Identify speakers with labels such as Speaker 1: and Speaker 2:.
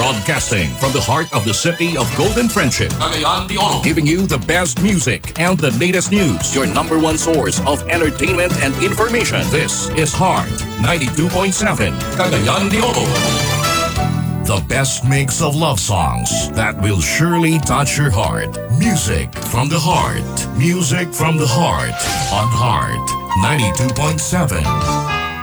Speaker 1: Broadcasting from the heart of the city of Golden Friendship.
Speaker 2: Cagayan de Oro.
Speaker 1: Giving you the best music and the latest news. Your number one source of entertainment and information. This is Heart 92.7.
Speaker 2: Cagayan de Oro.
Speaker 1: The best mix of love songs that will surely touch your heart. Music from the heart. Music from the heart. On Heart 92.7.